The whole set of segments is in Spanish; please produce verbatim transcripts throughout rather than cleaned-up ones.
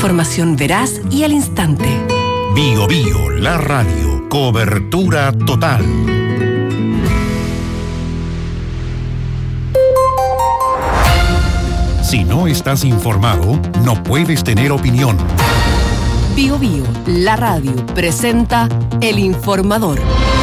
Información veraz y al instante. Bio Bio, la radio. Cobertura total. Si no estás informado, no puedes tener opinión. Bio Bio, la radio, presenta El Informador.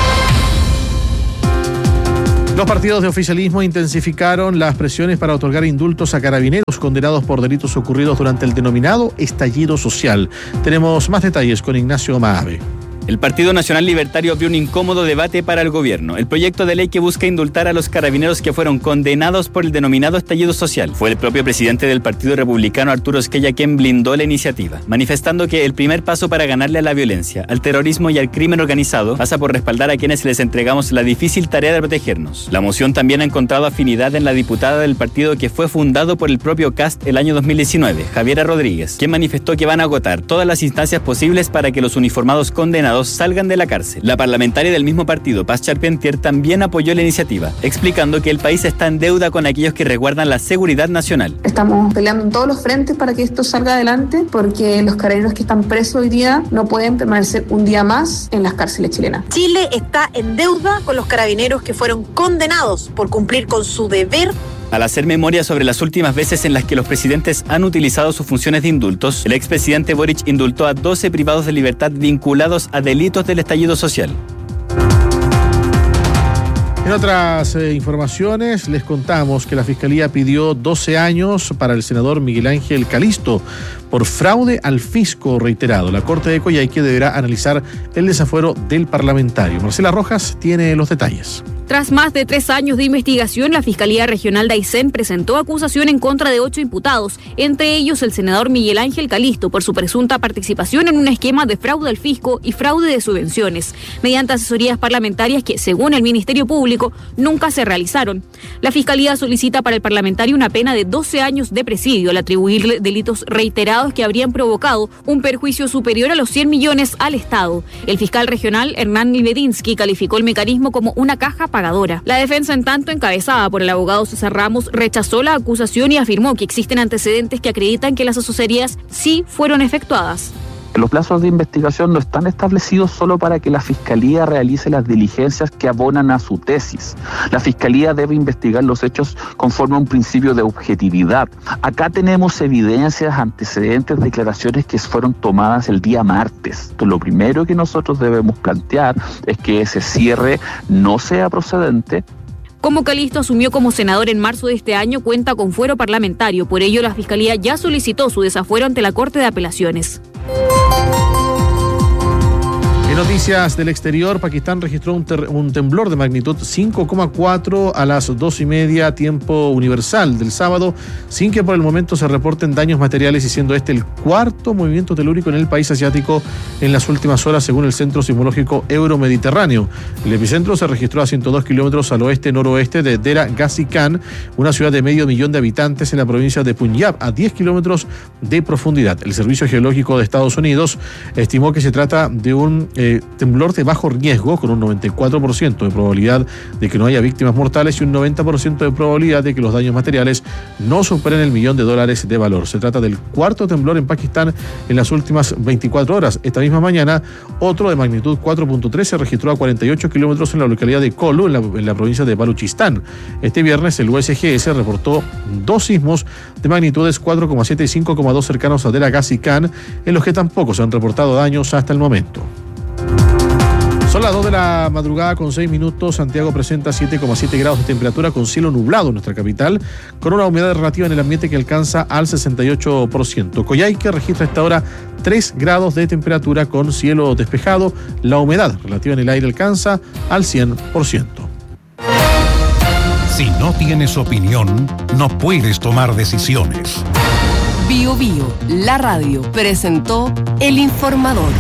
Los partidos de oficialismo intensificaron las presiones para otorgar indultos a carabineros condenados por delitos ocurridos durante el denominado estallido social. Tenemos más detalles con Ignacio Maave. El Partido Nacional Libertario abrió un incómodo debate para el gobierno. El proyecto de ley que busca indultar a los carabineros que fueron condenados por el denominado estallido social. Fue el propio presidente del Partido Republicano, Arturo Esquella, quien blindó la iniciativa, manifestando que el primer paso para ganarle a la violencia, al terrorismo y al crimen organizado pasa por respaldar a quienes les entregamos la difícil tarea de protegernos. La moción también ha encontrado afinidad en la diputada del partido que fue fundado por el propio C A S T el año dos mil diecinueve, Javiera Rodríguez, quien manifestó que van a agotar todas las instancias posibles para que los uniformados condenados salgan de la cárcel. La parlamentaria del mismo partido, Paz Charpentier, también apoyó la iniciativa, explicando que el país está en deuda con aquellos que resguardan la seguridad nacional. Estamos peleando en todos los frentes para que esto salga adelante, porque los carabineros que están presos hoy día no pueden permanecer un día más en las cárceles chilenas. Chile está en deuda con los carabineros que fueron condenados por cumplir con su deber. Al hacer memoria sobre las últimas veces en las que los presidentes han utilizado sus funciones de indultos, el expresidente Boric indultó a doce privados de libertad vinculados a delitos del estallido social. En otras eh, informaciones, les contamos que la Fiscalía pidió doce años para el senador Miguel Ángel Calisto por fraude al fisco reiterado. La Corte de Coyhaique deberá analizar el desafuero del parlamentario. Marcela Rojas tiene los detalles. Tras más de tres años de investigación, la Fiscalía Regional de Aysén presentó acusación en contra de ocho imputados, entre ellos el senador Miguel Ángel Calisto, por su presunta participación en un esquema de fraude al fisco y fraude de subvenciones, mediante asesorías parlamentarias que, según el Ministerio Público, nunca se realizaron. La Fiscalía solicita para el parlamentario una pena de doce años de presidio al atribuirle delitos reiterados que habrían provocado un perjuicio superior a los cien millones al Estado. El fiscal regional, Hernán Nilbedinsky, calificó el mecanismo como una caja pagadora. La defensa, en tanto, encabezada por el abogado César Ramos, rechazó la acusación y afirmó que existen antecedentes que acreditan que las asesorías sí fueron efectuadas. Los plazos de investigación no están establecidos solo para que la Fiscalía realice las diligencias que abonan a su tesis. La Fiscalía debe investigar los hechos conforme a un principio de objetividad. Acá tenemos evidencias, antecedentes, declaraciones que fueron tomadas el día martes. Entonces, lo primero que nosotros debemos plantear es que ese cierre no sea procedente. Como Calisto asumió como senador en marzo de este año, cuenta con fuero parlamentario. Por ello, la Fiscalía ya solicitó su desafuero ante la Corte de Apelaciones. En noticias del exterior, Pakistán registró un, ter- un temblor de magnitud cinco coma cuatro a las dos y media tiempo universal del sábado, sin que por el momento se reporten daños materiales y siendo este el cuarto movimiento telúrico en el país asiático en las últimas horas, según el Centro Sismológico Euromediterráneo. El epicentro se registró a ciento dos kilómetros al oeste-noroeste de Dera Ghazi Khan, una ciudad de medio millón de habitantes en la provincia de Punjab, a diez kilómetros de profundidad. El Servicio Geológico de Estados Unidos estimó que se trata de un Eh, temblor de bajo riesgo, con un noventa y cuatro por ciento de probabilidad de que no haya víctimas mortales y un noventa por ciento de probabilidad de que los daños materiales no superen el millón de dólares de valor. Se trata del cuarto temblor en Pakistán en las últimas veinticuatro horas. Esta misma mañana, otro de magnitud cuatro punto tres se registró a cuarenta y ocho kilómetros en la localidad de Kolu, en la, en la provincia de Baluchistán. Este viernes, el U S G S reportó dos sismos de magnitudes cuatro coma siete y cinco coma dos cercanos a Dera Ghazi Khan, en los que tampoco se han reportado daños hasta el momento. Son las dos de la madrugada con seis minutos. Santiago presenta siete coma siete grados de temperatura con cielo nublado en nuestra capital, con una humedad relativa en el ambiente que alcanza al sesenta y ocho por ciento. Coyhaique registra a esta hora tres grados de temperatura con cielo despejado. La humedad relativa en el aire alcanza al cien por ciento. Si no tienes opinión, no puedes tomar decisiones. Bio Bio, la radio, presentó El Informador.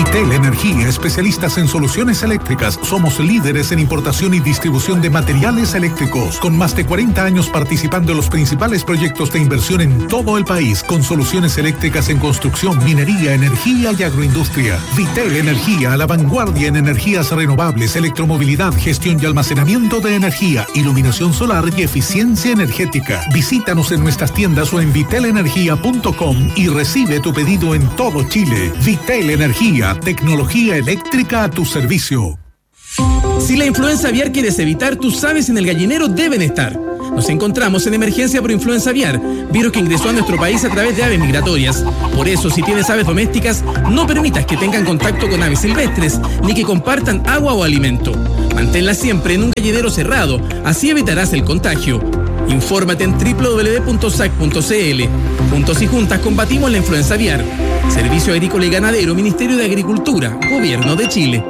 Vitel Energía, especialistas en soluciones eléctricas. Somos líderes en importación y distribución de materiales eléctricos, con más de cuarenta años participando en los principales proyectos de inversión en todo el país, con soluciones eléctricas en construcción, minería, energía y agroindustria. Vitel Energía, a la vanguardia en energías renovables, electromovilidad, gestión y almacenamiento de energía, iluminación solar y eficiencia energética. Visítanos en nuestras tiendas o en vitel energía punto com y recibe tu pedido en todo Chile. Vitel Energía, tecnología eléctrica a tu servicio. Si la influenza aviar quieres evitar, tus aves en el gallinero deben estar. Nos encontramos en emergencia por influenza aviar, virus que ingresó a nuestro país a través de aves migratorias. Por eso, si tienes aves domésticas, no permitas que tengan contacto con aves silvestres, ni que compartan agua o alimento. Manténlas siempre en un gallinero cerrado, así evitarás el contagio. Infórmate en doble u doble u doble u punto s a c punto c l. Juntos y juntas combatimos la influenza aviar. Servicio Agrícola y Ganadero, Ministerio de Agricultura, Gobierno de Chile.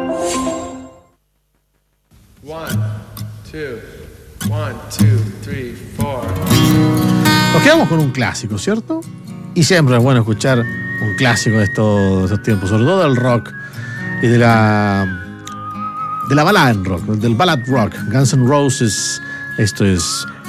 One, two, one, two, three, four. Nos quedamos con un clásico, ¿cierto? Y siempre es bueno escuchar un clásico de estos, de estos tiempos, sobre todo del rock y de la de la balada en rock, del ballad rock. Guns N' Roses, esto es